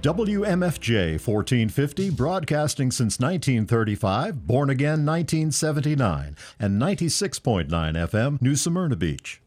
WMFJ 1450, broadcasting since 1935, born again 1979, and 96.9 FM, New Smyrna Beach.